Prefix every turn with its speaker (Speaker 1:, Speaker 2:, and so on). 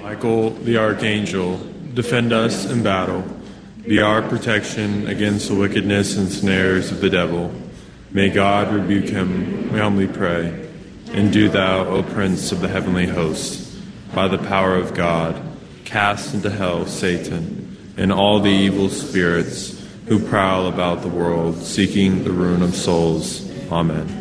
Speaker 1: Michael, the archangel, defend us in battle. Be our protection against the wickedness and snares of the devil. May God rebuke him, we humbly pray. And do thou, O Prince of the heavenly host, by the power of God, cast into hell Satan and all the evil spirits who prowl about the world, seeking the ruin of souls. Amen.